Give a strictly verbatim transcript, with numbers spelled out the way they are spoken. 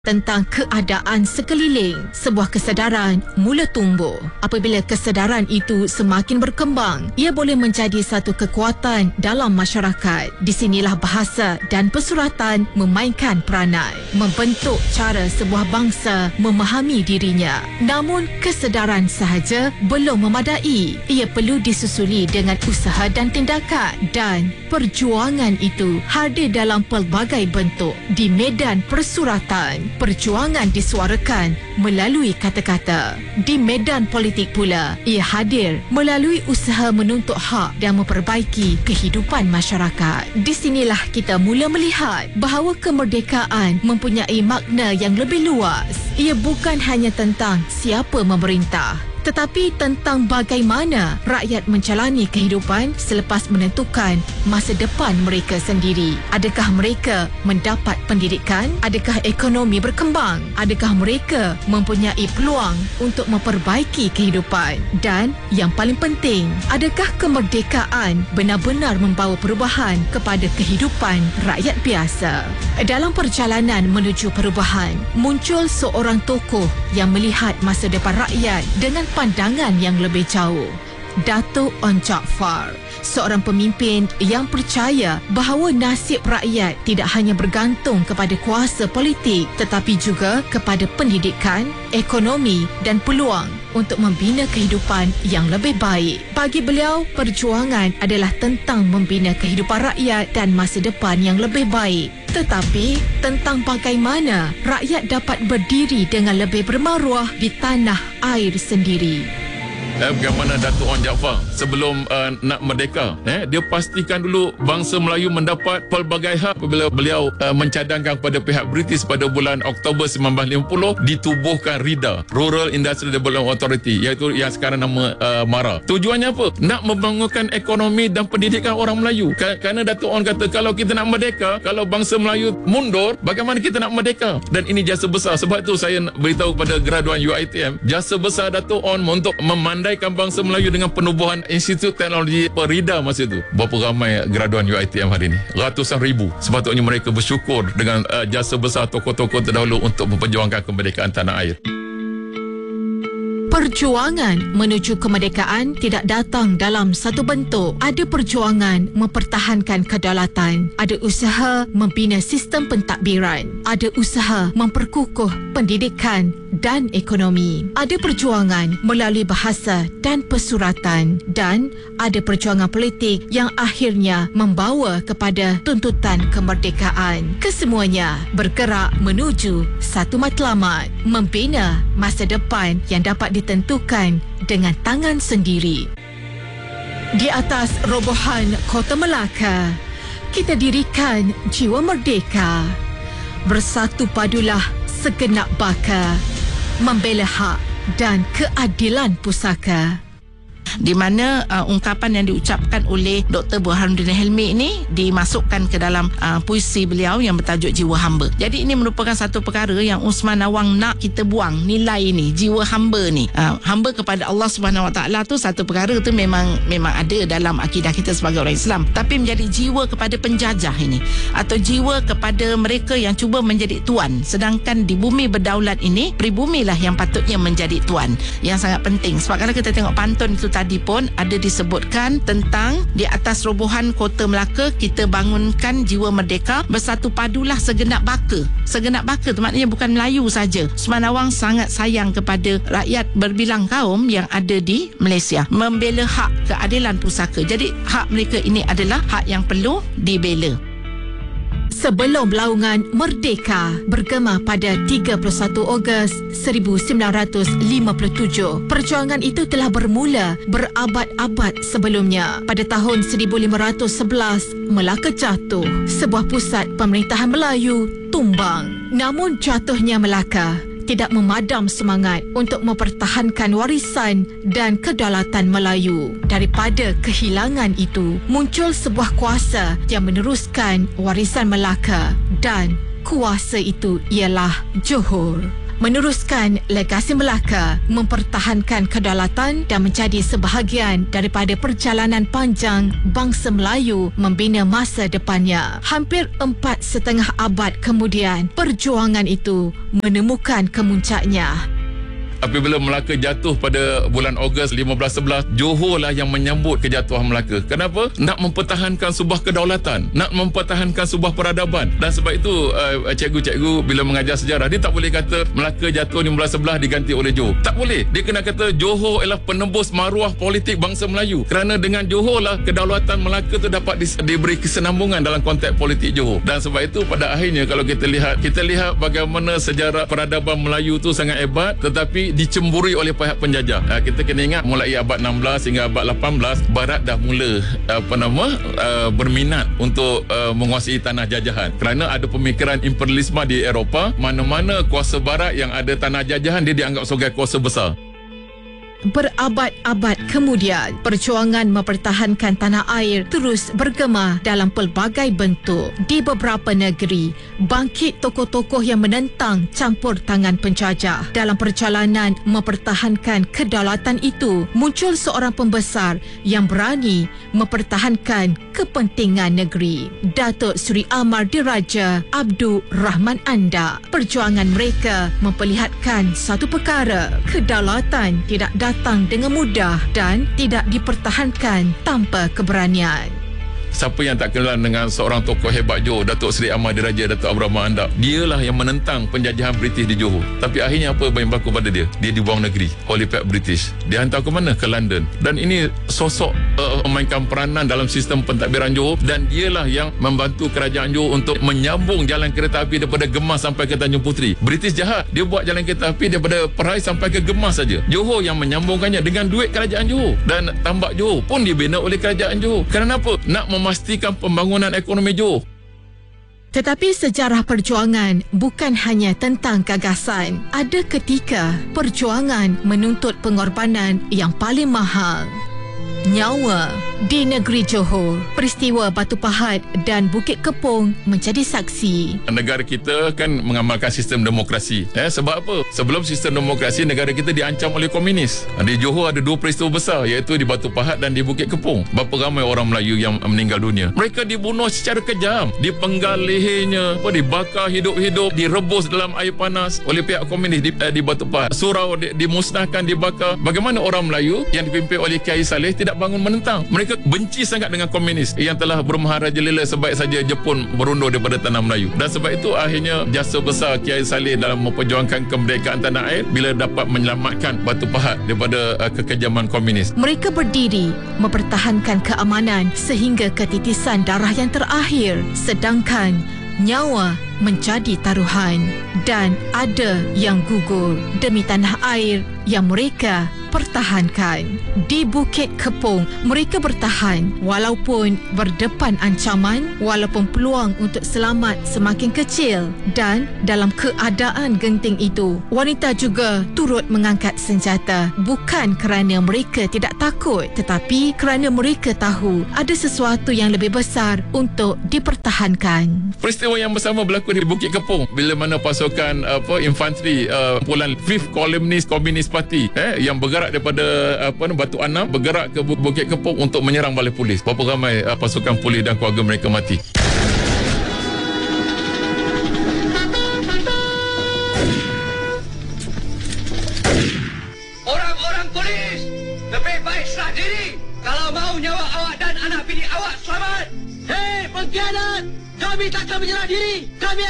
tentang keadaan sekeliling. Sebuah kesedaran mula tumbuh. Apabila kesedaran itu semakin berkembang, ia boleh menjadi satu kekuatan dalam masyarakat. Di sinilah bahasa dan pesuratan memainkan peranan, membentuk cara sebuah bangsa memahami dirinya. Namun, kesedaran sahaja belum memadai. Ia perlu disusuli dengan usaha dan tindakan, dan perjuangan itu hadir dalam pelbagai bentuk. Di medan persuratan, perjuangan disuarakan melalui kata-kata. Di medan politik pula, ia hadir melalui usaha menuntut hak dan memperbaiki kehidupan masyarakat. Di sinilah kita mula melihat bahawa kemerdekaan mempunyai makna yang lebih luas. Ia bukan hanya tentang siapa memerintah, tetapi tentang bagaimana rakyat menjalani kehidupan selepas menentukan masa depan mereka sendiri. Adakah mereka mendapat pendidikan? Adakah ekonomi berkembang? Adakah mereka mempunyai peluang untuk memperbaiki kehidupan? Dan yang paling penting, adakah kemerdekaan benar-benar membawa perubahan kepada kehidupan rakyat biasa? Dalam perjalanan menuju perubahan, muncul seorang tokoh yang melihat masa depan rakyat dengan pandangan yang lebih jauh. Datuk Onn Jaafar, seorang pemimpin yang percaya bahawa nasib rakyat tidak hanya bergantung kepada kuasa politik, tetapi juga kepada pendidikan, ekonomi dan peluang untuk membina kehidupan yang lebih baik. Bagi beliau, perjuangan adalah tentang membina kehidupan rakyat dan masa depan yang lebih baik, tetapi tentang bagaimana rakyat dapat berdiri dengan lebih bermaruah di tanah air sendiri. Eh, bagaimana Datuk Onn Jaafar sebelum uh, nak merdeka, eh, dia pastikan dulu bangsa Melayu mendapat pelbagai hak. Apabila beliau uh, mencadangkan kepada pihak British pada bulan Oktober sembilan belas lima puluh, ditubuhkan RIDA, Rural Industrial Development Authority, iaitu yang sekarang nama uh, MARA. Tujuannya apa? Nak membangunkan ekonomi dan pendidikan orang Melayu. Kerana Datuk Onn kata, kalau kita nak merdeka, kalau bangsa Melayu mundur, bagaimana kita nak merdeka? Dan ini jasa besar. Sebab itu saya beritahu kepada graduan U I T M, jasa besar Datuk Onn untuk memandai bangsa Melayu dengan penubuhan Institut Teknologi RIDA masa itu. Berapa ramai graduan U I T M hari ini? Ratusan ribu. Sepatutnya mereka bersyukur dengan uh, jasa besar tokoh-tokoh terdahulu untuk memperjuangkan kemerdekaan tanah air. Perjuangan menuju kemerdekaan tidak datang dalam satu bentuk. Ada perjuangan mempertahankan kedaulatan, ada usaha membina sistem pentadbiran, ada usaha memperkukuh pendidikan dan ekonomi, ada perjuangan melalui bahasa dan pesuratan, dan ada perjuangan politik yang akhirnya membawa kepada tuntutan kemerdekaan. Kesemuanya bergerak menuju satu matlamat, membina masa depan yang dapat ditentukan dengan tangan sendiri. Di atas robohan Kota Melaka, kita dirikan jiwa merdeka. Bersatu padulah segenap baka, membela hak dan keadilan pusaka. Di mana uh, ungkapan yang diucapkan oleh Doktor Burhanuddin Hilmi ini dimasukkan ke dalam uh, puisi beliau yang bertajuk Jiwa Hamba. Jadi ini merupakan satu perkara yang Usman Nawang nak kita buang nilai ini, jiwa hamba ni. Uh, hamba kepada Allah Subhanahu Wa Taala tu satu perkara tu memang memang ada dalam akidah kita sebagai orang Islam. Tapi menjadi jiwa kepada penjajah ini, atau jiwa kepada mereka yang cuba menjadi tuan. Sedangkan di bumi berdaulat ini, pribumilah yang patutnya menjadi tuan. Yang sangat penting. Sebab kalau kita tengok pantun itu tadi pun ada disebutkan tentang di atas robohan Kota Melaka kita bangunkan jiwa merdeka, bersatu padulah segenap baka. Segenap baka tu maknanya bukan Melayu saja. Usman Nawang sangat sayang kepada rakyat berbilang kaum yang ada di Malaysia, membela hak keadilan pusaka. Jadi hak mereka ini adalah hak yang perlu dibela. Sebelum laungan merdeka bergema pada tiga puluh satu Ogos seribu sembilan ratus lima puluh tujuh, perjuangan itu telah bermula berabad-abad sebelumnya. Pada tahun seribu lima ratus sebelas, Melaka jatuh. Sebuah pusat pemerintahan Melayu tumbang. Namun jatuhnya Melaka tidak memadam semangat untuk mempertahankan warisan dan kedaulatan Melayu. Daripada kehilangan itu, muncul sebuah kuasa yang meneruskan warisan Melaka, dan kuasa itu ialah Johor. meneruskan legasi Melaka, mempertahankan kedaulatan dan menjadi sebahagian daripada perjalanan panjang bangsa Melayu membina masa depannya. Hampir empat setengah abad kemudian, perjuangan itu menemukan kemuncaknya. Apabila Melaka jatuh pada bulan Ogos lima belas sebelas, Johor lah yang menyambut kejatuhan Melaka. Kenapa? Nak mempertahankan sebuah kedaulatan, nak mempertahankan sebuah peradaban. Dan sebab itu uh, cikgu-cikgu bila mengajar sejarah, dia tak boleh kata Melaka jatuh lima belas sebelas diganti oleh Johor. Tak boleh. Dia kena kata Johor ialah penembus maruah politik bangsa Melayu. Kerana dengan Johor lah kedaulatan Melaka tu dapat di, diberi kesenambungan dalam konteks politik Johor. Dan sebab itu pada akhirnya kalau kita lihat, kita lihat bagaimana sejarah peradaban Melayu tu sangat hebat, tetapi dicemburi oleh pihak penjajah. Uh, kita kena ingat mulai abad enam belas hingga abad lapan belas, Barat dah mula apa nama uh, berminat untuk uh, menguasai tanah jajahan. Kerana ada pemikiran imperialisme di Eropah, mana-mana kuasa Barat yang ada tanah jajahan dia dianggap sebagai kuasa besar. Berabad-abad kemudian, perjuangan mempertahankan tanah air terus bergema dalam pelbagai bentuk. Di beberapa negeri, bangkit tokoh-tokoh yang menentang campur tangan penjajah. Dalam perjalanan mempertahankan kedaulatan itu, muncul seorang pembesar yang berani mempertahankan kepentingan negeri. Datuk Seri Amar Diraja Abdul Rahman Anda. Perjuangan mereka memperlihatkan satu perkara, kedaulatan tidak datang datang dengan mudah dan tidak dipertahankan tanpa keberanian. Siapa yang tak kenal dengan seorang tokoh hebat Johor, Datuk Seri Amar Diraja Datuk Abdul Rahman Andap. Dialah yang menentang penjajahan British di Johor. Tapi akhirnya apa yang berlaku pada dia? Dia dibuang negeri oleh pihak British. Dia hantar ke mana? Ke London. Dan ini sosok uh, memainkan peranan dalam sistem pentadbiran Johor, dan dialah yang membantu kerajaan Johor untuk menyambung jalan kereta api daripada Gemas sampai ke Tanjung Puteri. British jahat. Dia buat jalan kereta api daripada Perai sampai ke Gemas saja. Johor yang menyambungkannya dengan duit kerajaan Johor. Dan tambak Johor pun dibina oleh kerajaan Johor. Kerana apa? Nak memastikan pembangunan ekonomi Johor. Tetapi sejarah perjuangan bukan hanya tentang gagasan. Ada ketika perjuangan menuntut pengorbanan yang paling mahal. Nyawa. Di negeri Johor, peristiwa Batu Pahat dan Bukit Kepong menjadi saksi. Negara kita kan mengamalkan sistem demokrasi. Eh, sebab apa? Sebelum sistem demokrasi, negara kita diancam oleh komunis. Di Johor ada dua peristiwa besar, iaitu di Batu Pahat dan di Bukit Kepong. Berapa ramai orang Melayu yang meninggal dunia. Mereka dibunuh secara kejam, dipenggal lehernya, dibakar hidup-hidup, direbus dalam air panas oleh pihak komunis di, eh, di Batu Pahat. Surau di, dimusnahkan, dibakar. Bagaimana orang Melayu yang dipimpin oleh Kiai Saleh tidak bangun menentang? Mereka benci sangat dengan komunis yang telah bermaharajalela sebaik saja Jepun berundur daripada tanah Melayu. Dan sebab itu akhirnya jasa besar Kiai Saleh dalam memperjuangkan kemerdekaan tanah air bila dapat menyelamatkan Batu Pahat daripada uh, kekejaman komunis. Mereka berdiri mempertahankan keamanan sehingga ketitisan darah yang terakhir, sedangkan nyawa menjadi taruhan, dan ada yang gugur demi tanah air yang mereka pertahankan. Di Bukit Kepong, mereka bertahan walaupun berdepan ancaman, walaupun peluang untuk selamat semakin kecil, dan dalam keadaan genting itu, wanita juga turut mengangkat senjata, bukan kerana mereka tidak takut, tetapi kerana mereka tahu ada sesuatu yang lebih besar untuk dipertahankan. Peristiwa yang bersama berlaku di Bukit Kepong bila mana pasukan apa infanteri uh, kumpulan Fifth Columnist Communist Party eh yang bergerak daripada apa Batu Anam bergerak ke Bukit Kepong untuk menyerang balik polis. Berapa ramai uh, pasukan polis dan keluarga mereka mati. Orang-orang polis, lebih baik serah diri kalau mau nyawa awak dan anak bini awak selamat. Hei pengkhianat, kami takkan menyerah diri. Kami